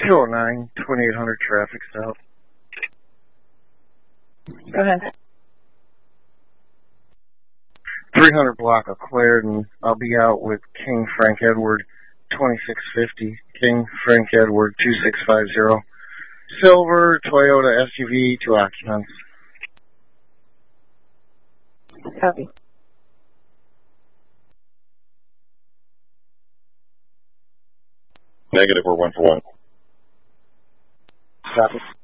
209, 2800 traffic stop. Go ahead. 300 block of Clarendon. I'll be out with King Frank Edward, 2650. King Frank Edward, 2650. Silver Toyota SUV, 2 occupants. Copy. Negative, we're 1 for 1. Copy.